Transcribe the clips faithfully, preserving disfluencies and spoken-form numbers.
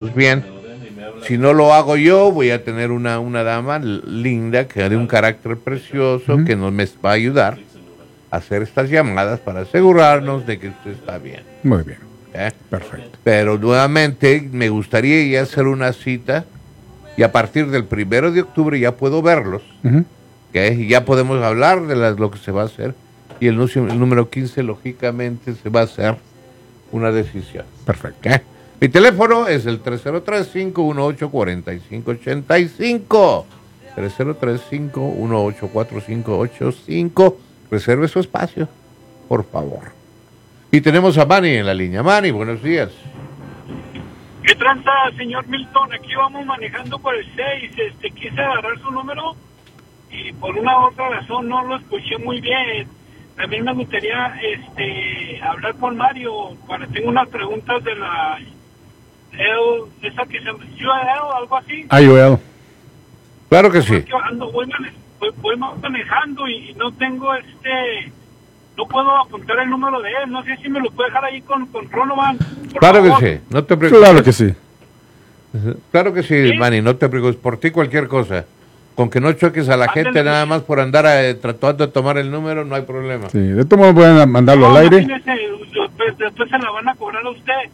Pues bien, si no lo hago yo, voy a tener una, una dama linda, que de un carácter precioso, uh-huh. que nos me va a ayudar a hacer estas llamadas para asegurarnos de que usted está bien. Muy bien. ¿Eh? Perfecto. Pero nuevamente me gustaría ya hacer una cita y a partir del primero de octubre ya puedo verlos. Uh-huh. ¿Okay? Y ya podemos hablar de las, lo que se va a hacer. Y el, el número quince, lógicamente, se va a hacer una decisión. Perfecto. ¿Okay? Mi teléfono es el tres cero tres, cinco uno ocho, cuatro cinco ocho cinco. tres cero tres, cinco uno ocho, cuatro cinco ocho cinco. Reserve su espacio, por favor. Y tenemos a Manny en la línea. Manny, buenos días. ¿Qué tranza, señor Milton? Aquí vamos manejando por el seis. Este, quise agarrar su número y por una u otra razón no lo escuché muy bien. También me gustaría este, hablar con Mario. Para, tengo unas preguntas de la... El, esa que se llama U L, algo así. Ah, U L. Claro que sí. Que ando, voy, voy, voy manejando y, y no tengo este... No puedo apuntar el número de él. No sé si me lo puede dejar ahí con, con Ronovan. Claro favor. que sí. No te preocupes. Claro que sí. Claro que sí, ¿Sí? Manny. No te preocupes. Por ti cualquier cosa. Con que no choques a la Ándale, gente nada más por andar eh, tratando de tomar el número, no hay problema. Sí, de todo modo pueden mandarlo no, al aire. Después, después se la van a cobrar a usted.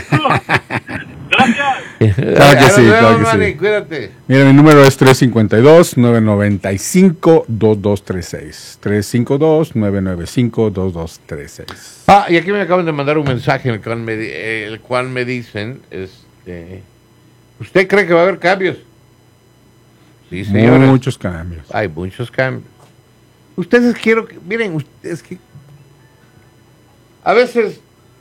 Gracias. Claro que sí, claro que Manny, sí. Cuídate. Mira, mi número es tres cinco dos, nueve nueve cinco, dos dos tres seis. tres cinco dos, nueve nueve cinco, dos dos tres seis. Ah, y aquí me acaban de mandar un mensaje en el cual me, eh, el cual me dicen, este, ¿usted cree que va a haber cambios? Sí, señores. Muchos cambios. Hay muchos cambios. Ustedes quiero que, miren, ustedes que a veces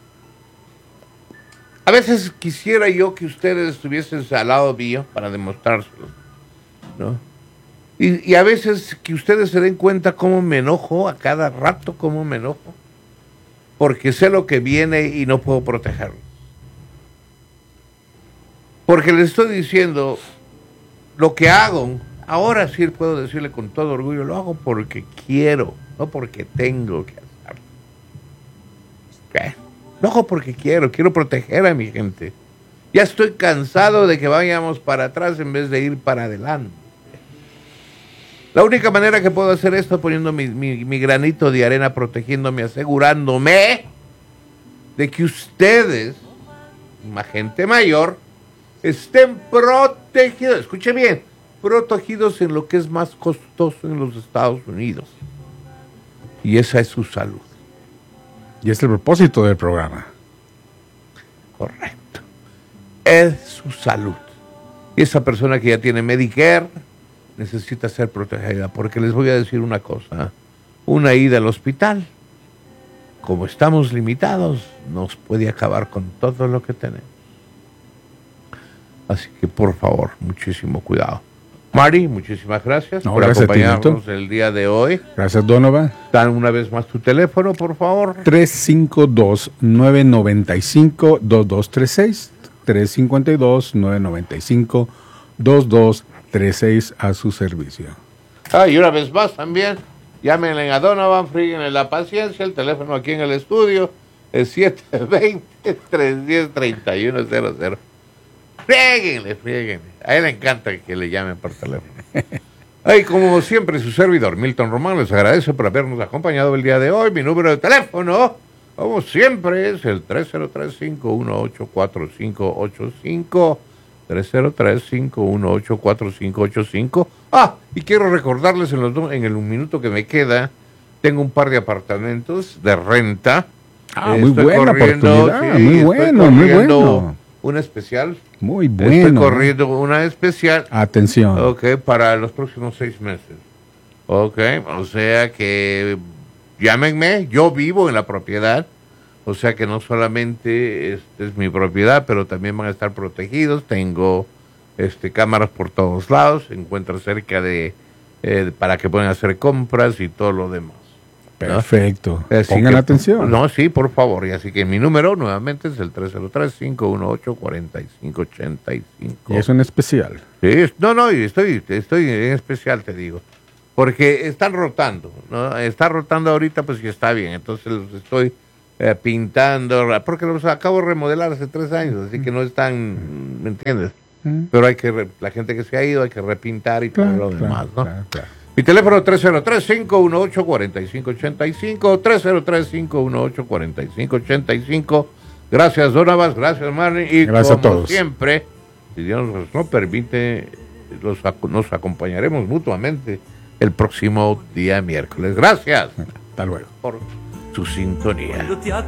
A veces quisiera yo que ustedes estuviesen al lado mío para demostrárselo, ¿no? Y, y a veces que ustedes se den cuenta cómo me enojo a cada rato, cómo me enojo, porque sé lo que viene y no puedo protegerlo. Porque les estoy diciendo, lo que hago, ahora sí puedo decirle con todo orgullo, lo hago porque quiero, no porque tengo que hacerlo. ¿Qué? Lo hago porque quiero, quiero proteger a mi gente. Ya estoy cansado de que vayamos para atrás en vez de ir para adelante. La única manera que puedo hacer esto es poniendo mi, mi, mi granito de arena, protegiéndome, asegurándome de que ustedes, más gente mayor, estén protegidos. Escuche bien, protegidos en lo que es más costoso en los Estados Unidos. Y esa es su salud. Y es el propósito del programa. Correcto. Es su salud. Y esa persona que ya tiene Medicare necesita ser protegida. Porque les voy a decir una cosa. Una ida al hospital, como estamos limitados, nos puede acabar con todo lo que tenemos. Así que, por favor, muchísimo cuidado. Mari, muchísimas gracias no, por gracias acompañarnos el día de hoy. Gracias, Donovan. Dan una vez más tu teléfono, por favor. tres cinco dos, nueve nueve cinco, dos dos tres seis. tres cinco dos, nueve nueve cinco, dos dos tres seis a su servicio. Ah, y una vez más también, llámenle a Donovan, fríguenle la paciencia. El teléfono aquí en el estudio es siete dos cero, tres uno cero, tres uno cero cero. Fríguenle, fríguenle. A él le encanta que le llamen por teléfono. Ay, como siempre, su servidor, Milton Román, les agradece por habernos acompañado el día de hoy. Mi número de teléfono, como siempre, es el tres cero tres, cinco uno ocho, cuatro cinco ocho cinco. tres cero tres, cinco uno ocho, cuatro cinco ocho cinco. Ah, y quiero recordarles en, los do- en el un minuto que me queda, tengo un par de apartamentos de renta. Ah, muy buena oportunidad, sí, muy bueno, muy bueno. Un especial. Muy bueno. Estoy corriendo una especial. Atención. Ok, para los próximos seis meses. Ok, o sea que llámenme, yo vivo en la propiedad. O sea que no solamente este es mi propiedad, pero también van a estar protegidos. Tengo este cámaras por todos lados, se encuentra cerca de, eh, para que puedan hacer compras y todo lo demás. Perfecto. ¿No? Pongan que, atención. No, sí, por favor. Y así que mi número nuevamente es el tres cero tres, cinco uno ocho, cuatro cinco ocho cinco. Y es un especial. Sí, no, no, estoy, estoy en especial, te digo. Porque están rotando, ¿no? Está rotando ahorita, pues que está bien. Entonces los estoy eh, pintando, porque los acabo de remodelar hace tres años, así que no están, ¿me entiendes? Mm. Pero hay que, re- la gente que se ha ido hay que repintar y todo Claro, lo claro, demás, ¿no? claro, claro. Mi teléfono tres cero tres, cinco uno ocho, cuatro cinco ocho cinco, tres cero tres, cinco uno ocho, cuatro cinco ocho cinco. Gracias, Donovas, gracias, Marlin. Y Gracias a como todos. siempre, si Dios nos lo permite, los, ac- nos acompañaremos mutuamente el próximo día miércoles. Gracias Hasta luego. por su sintonía.